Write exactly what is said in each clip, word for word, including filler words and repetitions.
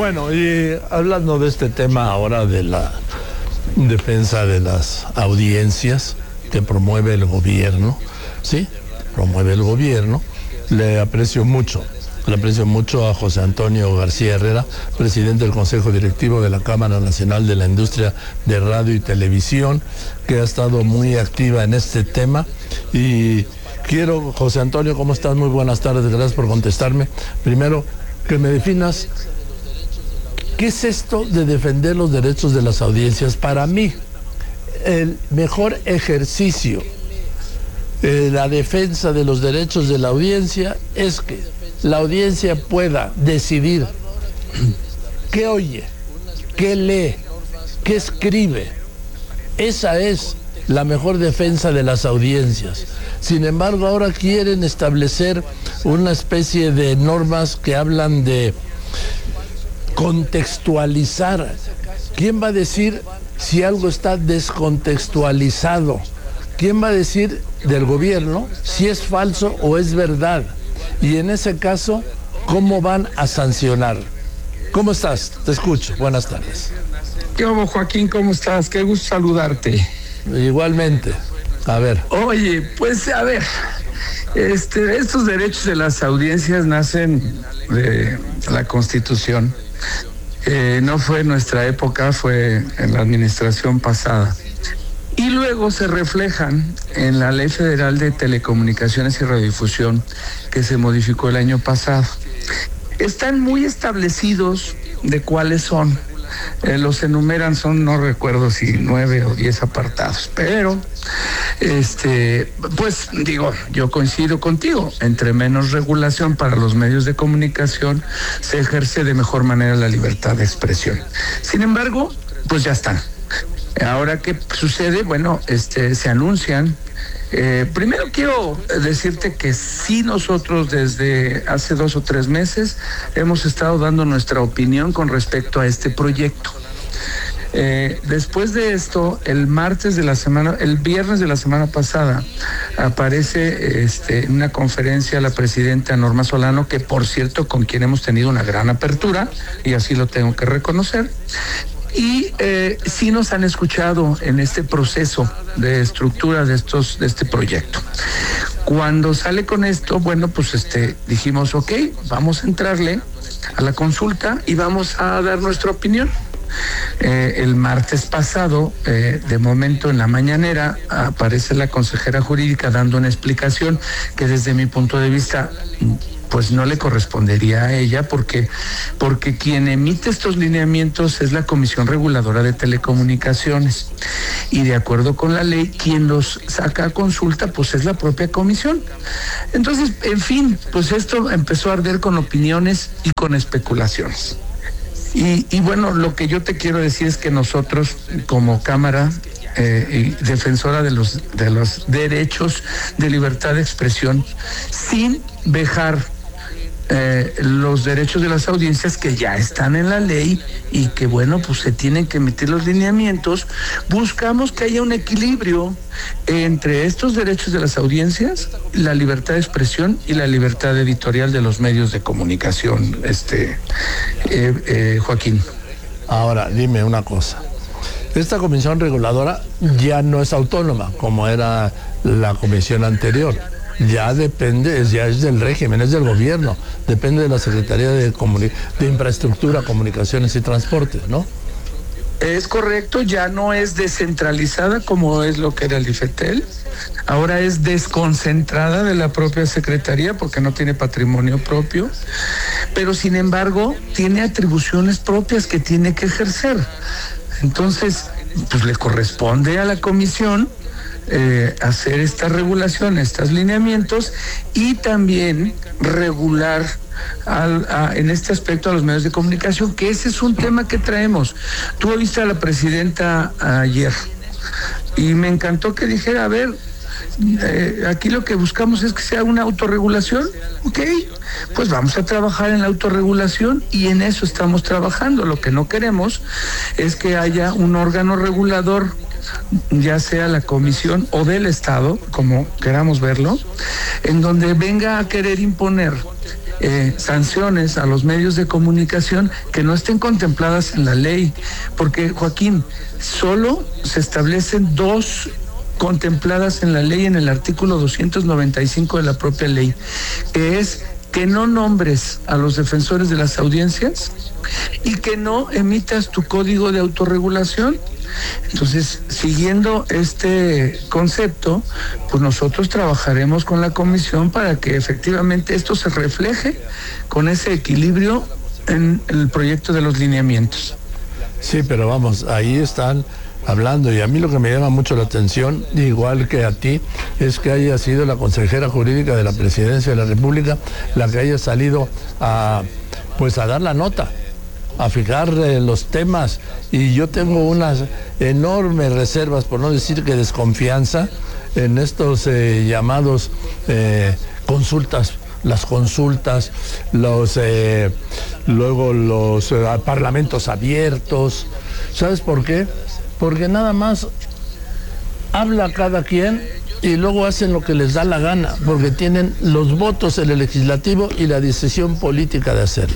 Bueno, y hablando de este tema ahora de la defensa de las audiencias que promueve el gobierno, ¿sí? Promueve el gobierno. Le aprecio mucho, le aprecio mucho a José Antonio García Herrera, presidente del Consejo Directivo de la Cámara Nacional de la Industria de Radio y Televisión, que ha estado muy activa en este tema. Y quiero, José Antonio, ¿cómo estás? Muy buenas tardes, gracias por contestarme. Primero, que me definas, ¿qué es esto de defender los derechos de las audiencias? Para mí, el mejor ejercicio de la defensa de los derechos de la audiencia es que la audiencia pueda decidir qué oye, qué lee, qué escribe. Esa es la mejor defensa de las audiencias. Sin embargo, ahora quieren establecer una especie de normas que hablan de contextualizar. ¿Quién va a decir si algo está descontextualizado? ¿Quién va a decir del gobierno si es falso o es verdad? Y en ese caso, ¿cómo van a sancionar? ¿Cómo estás? Te escucho. Buenas tardes. ¿Qué hubo, Joaquín? ¿Cómo estás? Qué gusto saludarte. Igualmente. A ver. Oye, pues a ver, este, estos derechos de las audiencias nacen de la Constitución. Eh, no fue en nuestra época, fue en la administración pasada. Y luego se reflejan en la Ley Federal de Telecomunicaciones y Radiodifusión, que se modificó el año pasado. Están muy establecidos de cuáles son. Eh, los enumeran, son, no recuerdo si nueve o diez apartados, pero este, pues digo, yo coincido contigo, entre menos regulación para los medios de comunicación, se ejerce de mejor manera la libertad de expresión. Sin embargo, pues ya están. Ahora, ¿qué sucede? Bueno, este, se anuncian. Eh, primero quiero decirte que sí, nosotros desde hace dos o tres meses hemos estado dando nuestra opinión con respecto a este proyecto. Eh, después de esto, el martes de la semana, el viernes de la semana pasada, aparece este, en una conferencia la presidenta Norma Solano, que por cierto, con quien hemos tenido una gran apertura, y así lo tengo que reconocer. Y eh, sí nos han escuchado en este proceso de estructura de estos de este proyecto. Cuando sale con esto, bueno, pues este dijimos, ok, vamos a entrarle a la consulta y vamos a dar nuestra opinión. Eh, el martes pasado, eh, de momento en la mañanera, aparece la consejera jurídica dando una explicación que desde mi punto de vista pues no le correspondería a ella, porque, porque quien emite estos lineamientos es la Comisión Reguladora de Telecomunicaciones. Y de acuerdo con la ley, quien los saca a consulta, pues es la propia comisión. Entonces, en fin, pues esto empezó a arder con opiniones y con especulaciones. Y, y bueno, lo que yo te quiero decir es que nosotros, como Cámara eh, y defensora de los, de los derechos de libertad de expresión, sin dejar Eh, los derechos de las audiencias que ya están en la ley y que bueno, pues se tienen que emitir los lineamientos, buscamos que haya un equilibrio entre estos derechos de las audiencias, la libertad de expresión y la libertad editorial de los medios de comunicación, este eh, eh, Joaquín. Ahora, dime una cosa. Esta comisión reguladora ya no es autónoma, como era la comisión anterior. Ya depende, ya es del régimen, es del gobierno, depende de la Secretaría de, Comuni- de Infraestructura, Comunicaciones y Transportes, ¿no? Es correcto, ya no es descentralizada como es lo que era el IFETEL, ahora es desconcentrada de la propia Secretaría porque no tiene patrimonio propio, pero sin embargo tiene atribuciones propias que tiene que ejercer. Entonces, pues le corresponde a la comisión Eh, hacer esta regulación, estos lineamientos y también regular al, a, en este aspecto a los medios de comunicación, que ese es un tema que traemos. Tú oíste a la presidenta ayer y me encantó que dijera, a ver, eh, aquí lo que buscamos es que sea una autorregulación, ok, pues vamos a trabajar en la autorregulación y en eso estamos trabajando. Lo que no queremos es que haya un órgano regulador, ya sea la comisión o del Estado, como queramos verlo, en donde venga a querer imponer eh, sanciones a los medios de comunicación que no estén contempladas en la ley, porque, Joaquín, solo se establecen dos contempladas en la ley, en el artículo doscientos noventa y cinco de la propia ley, que es que no nombres a los defensores de las audiencias y que no emitas tu código de autorregulación. Entonces, siguiendo este concepto, pues nosotros trabajaremos con la comisión para que efectivamente esto se refleje con ese equilibrio en el proyecto de los lineamientos. Sí, pero vamos, ahí están hablando, y a mí lo que me llama mucho la atención, igual que a ti, es que haya sido la consejera jurídica de la Presidencia de la República la que haya salido a, pues a dar la nota, a fijar eh, los temas, y yo tengo unas enormes reservas, por no decir que desconfianza, en estos eh, llamados eh, consultas, las consultas, los eh, luego los eh, parlamentos abiertos. ¿Sabes por qué? Porque nada más habla cada quien y luego hacen lo que les da la gana, porque tienen los votos en el legislativo y la decisión política de hacerlo.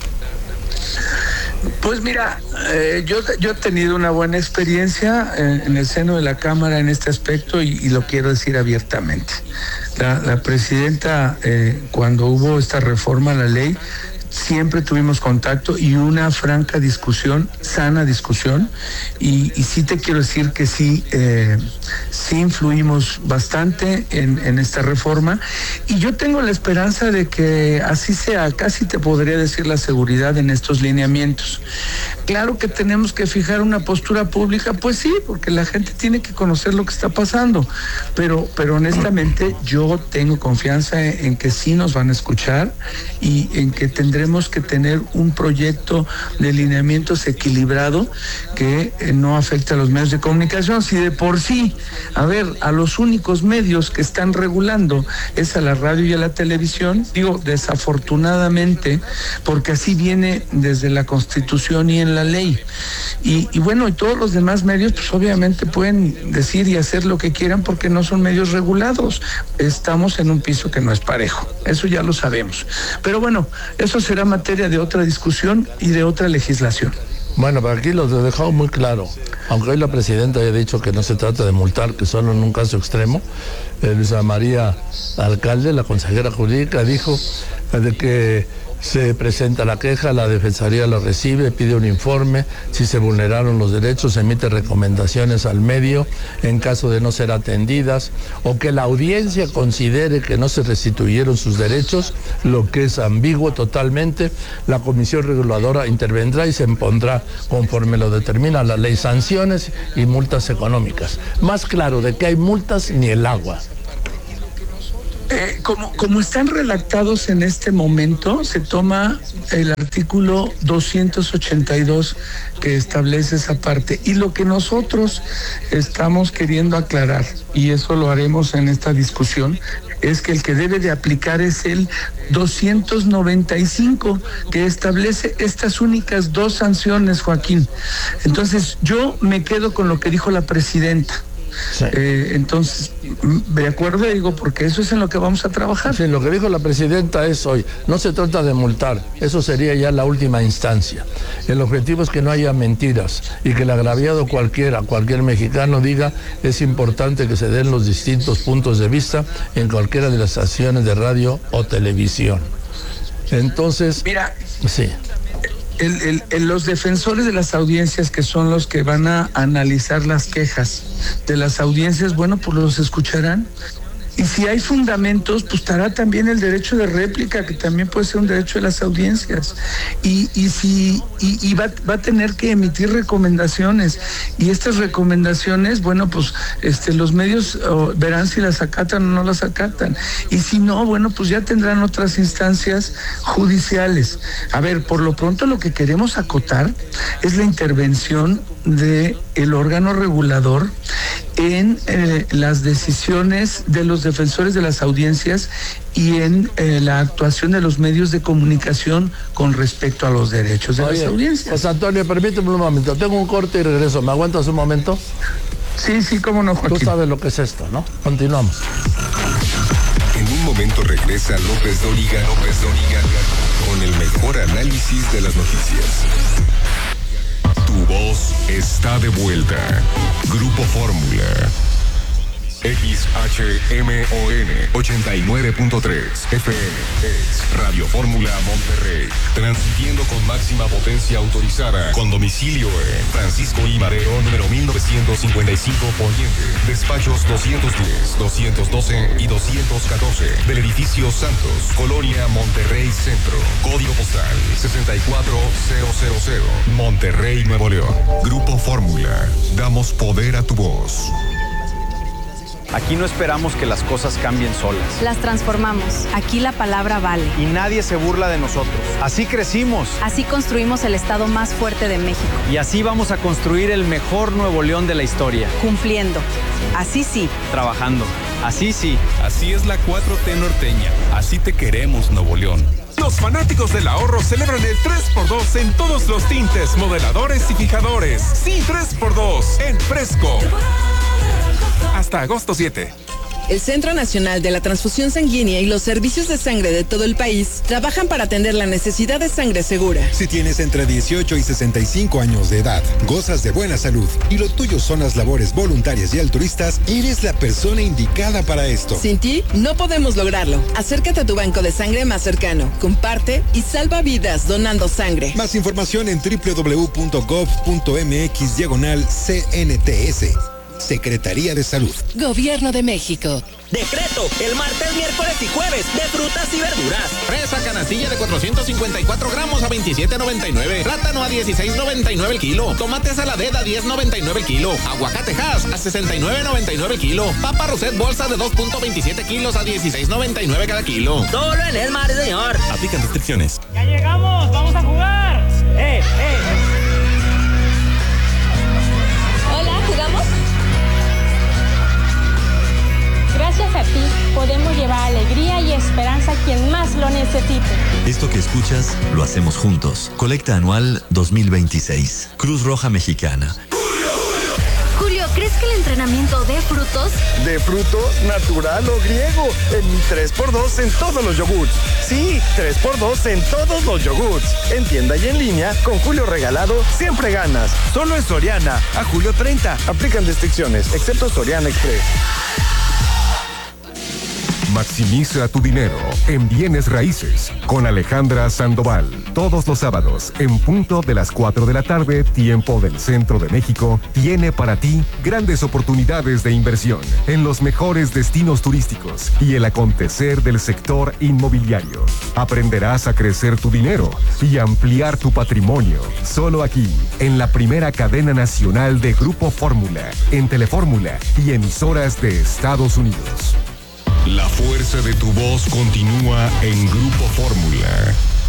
Pues mira, eh, yo, yo he tenido una buena experiencia en, en el seno de la Cámara en este aspecto, y, y lo quiero decir abiertamente. La, la presidenta, eh, cuando hubo esta reforma a la ley, siempre tuvimos contacto y una franca discusión, sana discusión, y, y sí te quiero decir que sí, eh, sí influimos bastante en, en esta reforma, y yo tengo la esperanza de que así sea, casi te podría decir la seguridad en estos lineamientos. Claro que tenemos que fijar una postura pública, pues sí, porque la gente tiene que conocer lo que está pasando, pero, pero honestamente yo tengo confianza en, en que sí nos van a escuchar y en que tendremos que tener un proyecto de lineamientos equilibrado que eh, no afecte a los medios de comunicación. Si de por sí, a ver, a los únicos medios que están regulando es a la radio y a la televisión, digo, desafortunadamente, porque así viene desde la Constitución y en la ley. Y, y bueno, y todos los demás medios, pues obviamente pueden decir y hacer lo que quieran porque no son medios regulados. Estamos en un piso que no es parejo, eso ya lo sabemos. Pero bueno, eso será materia de otra discusión y de otra legislación. Bueno, pero aquí lo he dejado muy claro. Aunque hoy la presidenta haya dicho que no se trata de multar, que solo en un caso extremo, eh, Luisa María Alcalde, la consejera jurídica, dijo eh, de que se presenta la queja, la Defensoría lo recibe, pide un informe, si se vulneraron los derechos, emite recomendaciones al medio en caso de no ser atendidas, o que la audiencia considere que no se restituyeron sus derechos, lo que es ambiguo totalmente. La comisión reguladora intervendrá y se impondrá, conforme lo determina la ley, sanciones y multas económicas. Más claro de que hay multas ni el agua. Eh, como, como están redactados en este momento, se toma el artículo doscientos ochenta y dos que establece esa parte, y lo que nosotros estamos queriendo aclarar, y eso lo haremos en esta discusión, es que el que debe de aplicar es el doscientos noventa y cinco, que establece estas únicas dos sanciones, Joaquín. Entonces, yo me quedo con lo que dijo la presidenta. Sí. Eh, entonces, de acuerdo, digo, porque eso es en lo que vamos a trabajar. Sí, lo que dijo la presidenta es hoy, no se trata de multar, eso sería ya la última instancia. El objetivo es que no haya mentiras y que el agraviado cualquiera, cualquier mexicano diga, es importante que se den los distintos puntos de vista en cualquiera de las estaciones de radio o televisión. Entonces, mira, sí. El, el, el, los defensores de las audiencias, que son los que van a analizar las quejas de las audiencias, bueno, pues los escucharán. Y si hay fundamentos, pues estará también el derecho de réplica, que también puede ser un derecho de las audiencias. Y, y si y, y va, va a tener que emitir recomendaciones. Y estas recomendaciones, bueno, pues este, los medios oh, verán si las acatan o no las acatan. Y si no, bueno, pues ya tendrán otras instancias judiciales. A ver, por lo pronto lo que queremos acotar es la intervención de el órgano regulador en eh, las decisiones de los defensores de las audiencias y en eh, la actuación de los medios de comunicación con respecto a los derechos de Oye, las audiencias. José Antonio, permíteme un momento, tengo un corte y regreso. ¿Me aguantas un momento? Sí, sí, cómo no, Joaquín. Tú sabes lo que es esto, ¿no? Continuamos. En un momento momento regresa López Dóriga, López Dóriga, con el mejor análisis de las noticias. Tu voz está de vuelta. Grupo Fórmula. X H M O N ochenta y nueve punto tres F M es Radio Fórmula Monterrey, transmitiendo con máxima potencia autorizada, con domicilio en Francisco I. Madero, número mil novecientos cincuenta y cinco Poniente, despachos doscientos diez, doscientos doce y doscientos catorce, del edificio Santos, Colonia Monterrey Centro, código postal sesenta y cuatro mil, Monterrey, Nuevo León. Grupo Fórmula, damos poder a tu voz. Aquí no esperamos que las cosas cambien solas. Las transformamos. Aquí la palabra vale. Y nadie se burla de nosotros. Así crecimos. Así construimos el estado más fuerte de México. Y así vamos a construir el mejor Nuevo León de la historia. Cumpliendo. Así sí. Trabajando. Así sí. Así es la cuatro T norteña. Así te queremos, Nuevo León. Los fanáticos del ahorro celebran el tres por dos en todos los tintes, modeladores y fijadores. Sí, tres por dos en Fresco. Hasta agosto siete. El Centro Nacional de la Transfusión Sanguínea y los servicios de sangre de todo el país trabajan para atender la necesidad de sangre segura. Si tienes entre dieciocho y sesenta y cinco años de edad, gozas de buena salud y lo tuyo son las labores voluntarias y altruistas, eres la persona indicada para esto. Sin ti, no podemos lograrlo. Acércate a tu banco de sangre más cercano, comparte y salva vidas donando sangre. Más información en doble u doble u doble u punto gov punto m x diagonal C N T S. Secretaría de Salud. Gobierno de México. Decreto, el martes, miércoles y jueves de frutas y verduras. Fresa canastilla de cuatrocientos cincuenta y cuatro gramos a veintisiete noventa y nueve. Plátano a dieciséis noventa y nueve el kilo. Tomate saladera a diez noventa y nueve el kilo. Aguacate Hass a sesenta y nueve noventa y nueve el kilo. Papa Roset bolsa de dos punto veintisiete kilos a dieciséis noventa y nueve cada kilo. Solo en el mar, señor. Aplican restricciones. ¡Ya llegamos! ¡Vamos a jugar! ¡Eh, eh! Hola, ¿jugamos? Gracias a ti, podemos llevar alegría y esperanza a quien más lo necesite. Esto que escuchas, lo hacemos juntos. Colecta anual dos mil veintiséis. Cruz Roja Mexicana. Julio, ¿crees que el entrenamiento dé frutos? ¿De fruto, natural o griego? En mi tres por dos en todos los yogurts. Sí, tres por dos en todos los yogurts. En tienda y en línea, con Julio regalado, siempre ganas. Solo en Soriana, a julio treinta. Aplican restricciones, excepto Soriana Express. Maximiza tu dinero en bienes raíces con Alejandra Sandoval. Todos los sábados, en punto de las cuatro de la tarde, tiempo del centro de México, tiene para ti grandes oportunidades de inversión en los mejores destinos turísticos y el acontecer del sector inmobiliario. Aprenderás a crecer tu dinero y ampliar tu patrimonio. Solo aquí, en la primera cadena nacional de Grupo Fórmula, en Telefórmula y emisoras de Estados Unidos. La fuerza de tu voz continúa en Grupo Fórmula.